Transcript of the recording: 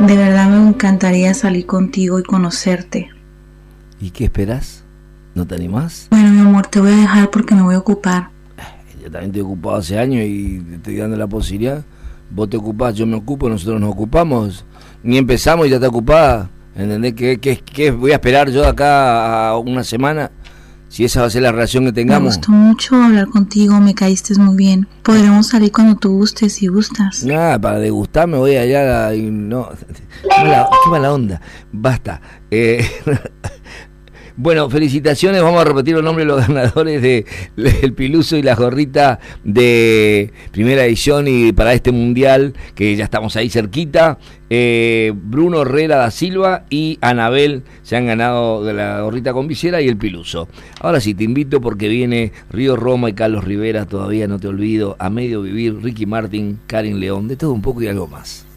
De verdad me encantaría salir contigo y conocerte. ¿Y qué esperás? ¿No te animás? Bueno, mi amor, te voy a dejar porque me voy a ocupar. Yo también estoy ocupado hace años y te estoy dando la posibilidad. Vos te ocupás, yo me ocupo, nosotros nos ocupamos. Ni empezamos y ya está ocupada. ¿Entendés? ¿Qué voy a esperar yo acá a una semana? Si esa va a ser la relación que Me tengamos. gustó mucho hablar contigo, me caíste muy bien. Podremos salir cuando tú gustes si gustas. Nada, para degustar me voy allá y no. Qué mala onda. Basta. Bueno, felicitaciones. Vamos a repetir los nombres de los ganadores del Piluso y la gorrita de primera edición y para este mundial, que ya estamos ahí cerquita. Bruno Herrera da Silva y Anabel se han ganado de la gorrita con visera y el Piluso. Ahora sí, te invito porque viene Río Roma y Carlos Rivera, todavía no te olvido, A Medio Vivir, Ricky Martin, Karin León, de todo un poco y algo más.